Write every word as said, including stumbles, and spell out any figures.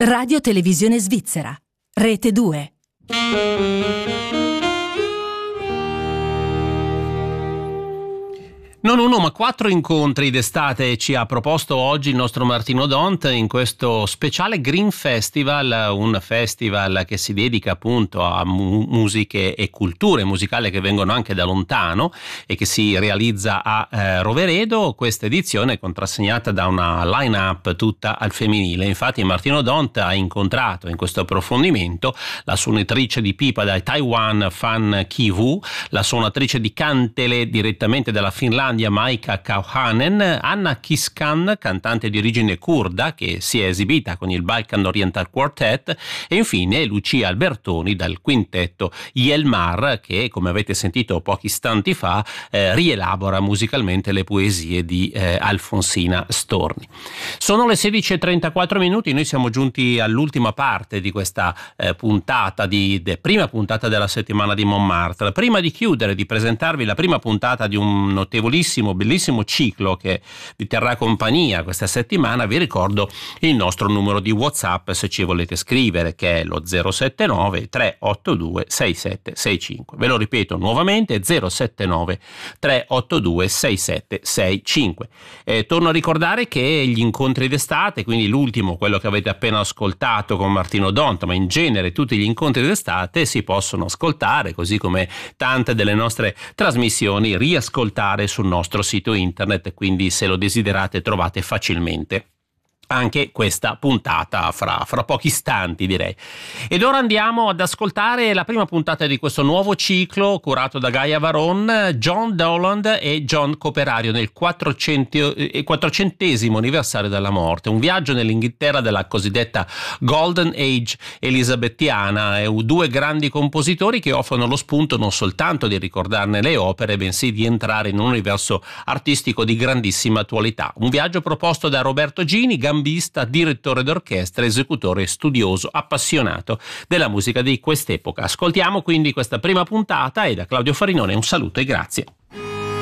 Radio Televisione Svizzera, Rete due. Non uno ma quattro incontri d'estate ci ha proposto oggi il nostro Martino D'Hondt in questo speciale Green Festival, un festival che si dedica appunto a mu- musiche e culture musicali che vengono anche da lontano e che si realizza a eh, Roveredo. Questa edizione è contrassegnata da una line-up tutta al femminile. Infatti Martino D'Hondt ha incontrato in questo approfondimento la suonatrice di pipa da Taiwan Fan Ki-woo, la suonatrice di kantele direttamente dalla Finlandia Maika Kauhanen, Anna Kiskan, cantante di origine curda che si è esibita con il Balkan Oriental Quartet, e infine Lucia Albertoni dal quintetto Yelmar che, come avete sentito pochi istanti fa, eh, rielabora musicalmente le poesie di eh, Alfonsina Storni. Sono le sedici e trentaquattro minuti, noi siamo giunti all'ultima parte di questa eh, puntata, di de, prima puntata della settimana di Montmartre. Prima di chiudere, di presentarvi la prima puntata di un notevolissimo bellissimo ciclo che vi terrà compagnia questa settimana, vi ricordo il nostro numero di WhatsApp se ci volete scrivere, che è lo zero sette nove tre otto due sei sette sei cinque. Ve lo ripeto nuovamente, zero sette nove tre otto due sei sette sei cinque. Eh, torno a ricordare che gli incontri d'estate, quindi l'ultimo, quello che avete appena ascoltato con Martino D'Hondt, ma in genere tutti gli incontri d'estate si possono ascoltare, così come tante delle nostre trasmissioni, riascoltare sul nostro sito internet, quindi se lo desiderate trovate facilmente anche questa puntata fra, fra pochi istanti, direi. Ed ora andiamo ad ascoltare la prima puntata di questo nuovo ciclo curato da Gaia Varon, John Dowland e John Coperario nel quattrocentesimo anniversario della morte, un viaggio nell'Inghilterra della cosiddetta Golden Age elisabettiana, e due grandi compositori che offrono lo spunto non soltanto di ricordarne le opere, bensì di entrare in un universo artistico di grandissima attualità. Un viaggio proposto da Roberto Gini, gambista, direttore d'orchestra, esecutore studioso, appassionato della musica di quest'epoca. Ascoltiamo quindi questa prima puntata e da Claudio Farinone un saluto e grazie.